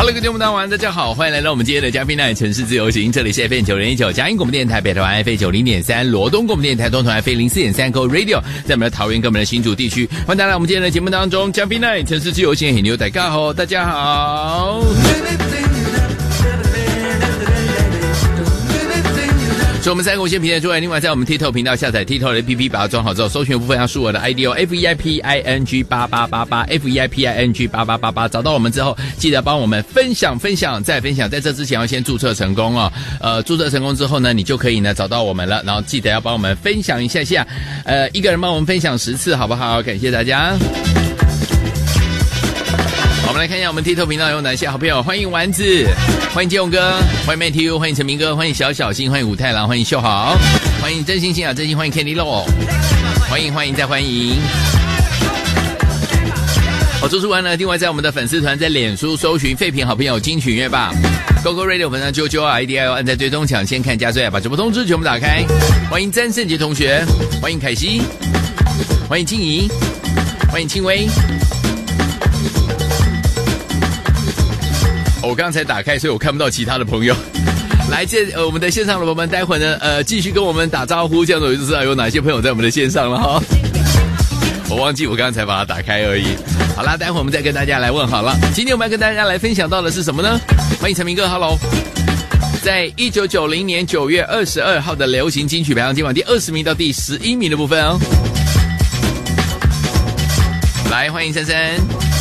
Hello， 各位听众朋友，大家好，欢迎来到我们今天的嘉宾城市自由行，这里是 FM 90.9嘉义广播电台北台湾 FM 90.3罗东广播电台东屯 FM 04.3 Go Radio， 在我们的桃园跟我们的新竹地区，欢迎大家来我们今天的节目当中，嘉宾城市自由行很牛大家好，大家好。所以我们3个无线平台之外，另外在我们 TikTok 频道下载 TikTok 的 APP， 把它装好之后，搜寻部分要输我的 ID 哦 ，FEIPING8888 FEIPING8888， 找到我们之后，记得帮我们分享，再分享。在这之前要先注册成功哦，注册成功之后呢，你就可以呢找到我们了，然后记得要帮我们分享一下，一个人帮我们分享10次，好不好？感谢大家。我们来看一下我们 TikTok 频道有哪些好朋友，欢迎丸子，欢迎金勇哥，欢迎 Matthew， 欢迎陈明哥，欢迎小小新，欢迎武太郎，欢迎秀豪，欢迎真心心啊，真心欢迎 Candy Low， 欢迎再欢迎。祝福完了，另外在我们的粉丝团在脸书搜寻废品好朋友金曲乐吧 ，GoGo Radio 粉丝团啾啊 ，IDI 按在追踪抢先看加最爱，把直播通知全部打开。欢迎詹胜杰同学，欢迎凯西，欢迎静怡，欢迎青薇。我刚才打开，所以我看不到其他的朋友。来，我们的线上的朋友们，待会呢，继续跟我们打招呼，这样子我就知道有哪些朋友在我们的线上了哈。我忘记我刚才把它打开而已。好啦，待会我们再跟大家来问好了。今天我们要跟大家来分享到的是什么呢？欢迎陈明哥 ，Hello。在1990年9月22号的流行金曲排行金榜第20名到第11名的部分哦。来，欢迎珊珊。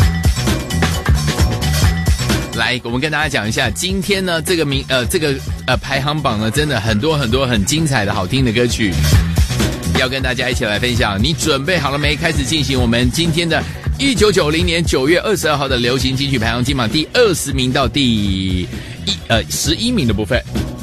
来，我们跟大家讲一下，今天呢，这个排行榜呢，真的很多很精彩的好听的歌曲，要跟大家一起来分享。你准备好了没？开始进行我们今天的1990年9月22号的流行金曲排行金榜第20名到第11名的部分。